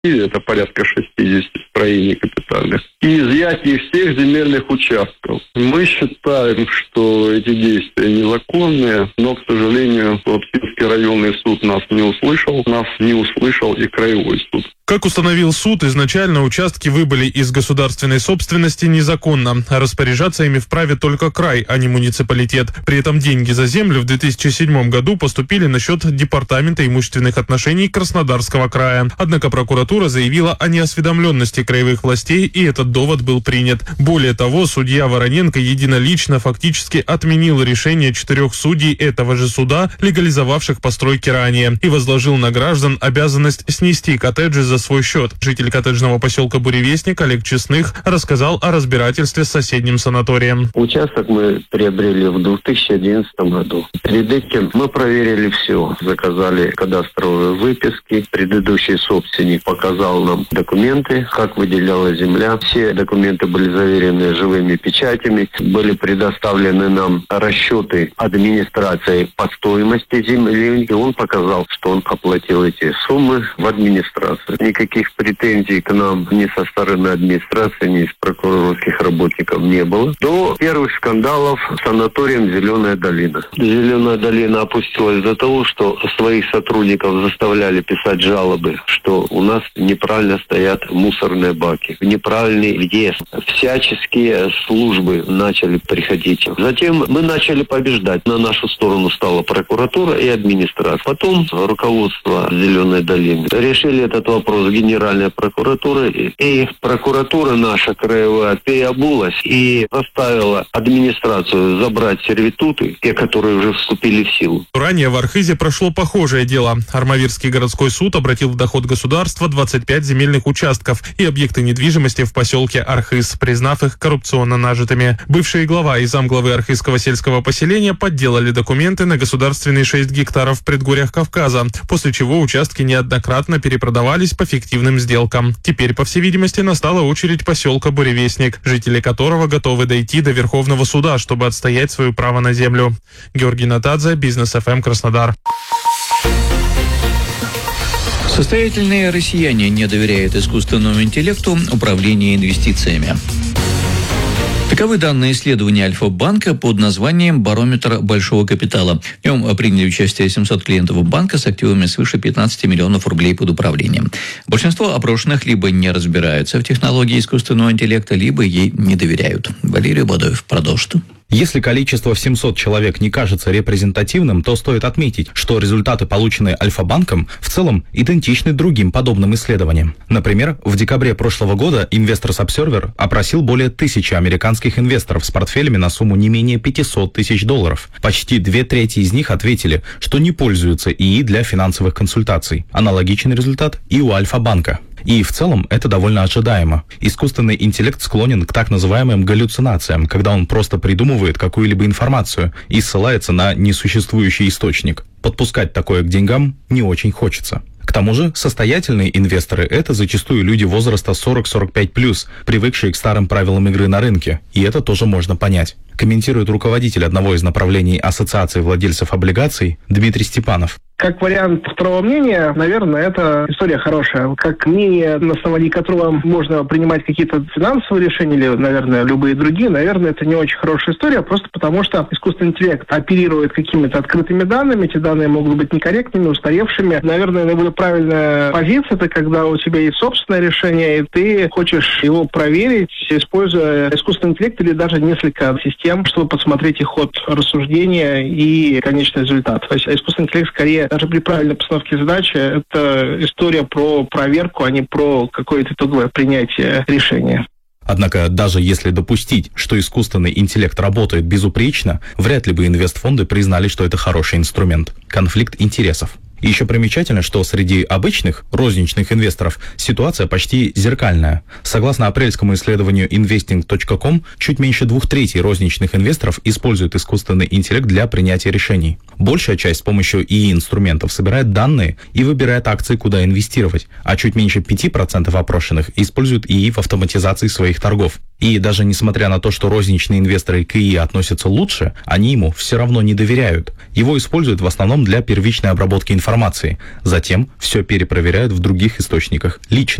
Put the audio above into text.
это порядка 60 строений капитальных, и изъятие всех земельных участков. Мы считаем, что эти действия незаконные, но, к сожалению, Пинский районный суд нас не услышал и краевой суд. Как установил суд, изначально участки выбыли из государственной собственности незаконно. Распоряжаться ими вправе только край, а не муниципалитет. При этом деньги за землю в 2007 году поступили на счет Департамента имущественных отношений Краснодарского края. Однако прокуратура заявила о неосведомленности краевых властей, и этот довод был принят. Более того, судья Вороненко единолично фактически отменил решение 4 судей этого же суда, легализовавших постройки ранее, и возложил на граждан обязанность снести коттеджи за свой счет. Житель коттеджного поселка Буревестник Олег Честных рассказал о разбирательстве с соседним санаторием. Участок мы приобрели в 2011 году. Перед этим мы проверили все. Заказали кадастровые выписки. Предыдущий собственник показал нам документы, как выделялась земля. Все документы были заверены живыми печатями. Были предоставлены нам расчеты администрации по стоимости земли. И он показал, что он оплатил эти суммы в администрацию. Никаких претензий к нам ни со стороны администрации, ни из прокурорских работников не было. До первых скандалов с санаторием «Зеленая долина». «Зеленая долина» опустилась из-за того, что своих сотрудников заставляли писать жалобы, что у нас неправильно стоят мусорные баки, неправильный въезд. Всяческие службы начали приходить. Затем мы начали побеждать. На нашу сторону стала прокуратура и администрация. Потом руководство «Зеленой долины» решили этот вопрос Генеральная прокуратура, и прокуратура наша краевая переобулась и заставила администрацию забрать сервитуты, те, которые уже вступили в силу. Ранее в Архизе прошло похожее дело. Армавирский городской суд обратил в доход государства 25 земельных участков и объекты недвижимости в поселке Архиз, признав их коррупционно нажитыми. Бывший глава и замглавы Архизского сельского поселения подделали документы на государственные 6 гектаров в предгорьях Кавказа, после чего участки неоднократно перепродавались по фиктивным сделкам. Теперь, по всей видимости, настала очередь поселка Буревестник, жители которого готовы дойти до Верховного суда, чтобы отстоять свое право на землю. Георгий Натадзе, Бизнес ФМ, Краснодар. Состоятельные россияне не доверяют искусственному интеллекту управления инвестициями. Таковы данные исследования Альфа-банка под названием «Барометр большого капитала». В нем приняли участие 700 клиентов банка с активами свыше 15 миллионов рублей под управлением. Большинство опрошенных либо не разбираются в технологии искусственного интеллекта, либо ей не доверяют. Валерий Бадоев продолжит. Если количество в 700 человек не кажется репрезентативным, то стоит отметить, что результаты, полученные Альфа-банком, в целом идентичны другим подобным исследованиям. Например, в декабре прошлого года Investors Observer опросил более 1000 американских инвесторов с портфелями на сумму не менее $500 тысяч. Почти 2/3 из них ответили, что не пользуются ИИ для финансовых консультаций. Аналогичный результат и у Альфа-банка. И в целом это довольно ожидаемо. Искусственный интеллект склонен к так называемым галлюцинациям, когда он просто придумывает какую-либо информацию и ссылается на несуществующий источник. Подпускать такое к деньгам не очень хочется. К тому же состоятельные инвесторы – это зачастую люди возраста 40-45+, привыкшие к старым правилам игры на рынке. И это тоже можно понять. Комментирует руководитель одного из направлений Ассоциации владельцев облигаций Дмитрий Степанов. Как вариант второго мнения, наверное, это история хорошая. Как мнение, на основании которого можно принимать какие-то финансовые решения или, наверное, любые другие, наверное, это не очень хорошая история, просто потому что искусственный интеллект оперирует какими-то открытыми данными, эти данные могут быть некорректными, устаревшими. Наверное, наиболее правильная позиция – это когда у тебя есть собственное решение, и ты хочешь его проверить, используя искусственный интеллект или даже несколько систем, чтобы посмотреть их ход рассуждения и конечный результат. То есть искусственный интеллект скорее даже при правильной постановке задачи это история про проверку, а не про какое-то итоговое принятие решения. Однако, даже если допустить, что искусственный интеллект работает безупречно, вряд ли бы инвестфонды признали, что это хороший инструмент. Конфликт интересов. И еще примечательно, что среди обычных розничных инвесторов ситуация почти зеркальная. Согласно апрельскому исследованию investing.com, чуть меньше 2/3 розничных инвесторов используют искусственный интеллект для принятия решений. Большая часть с помощью ИИ-инструментов собирает данные и выбирает акции, куда инвестировать, а чуть меньше 5% опрошенных используют ИИ в автоматизации своих торгов. И даже несмотря на то, что розничные инвесторы к ИИ относятся лучше, они ему все равно не доверяют. Его используют в основном для первичной обработки информации, информации. Затем все перепроверяют в других источниках лично.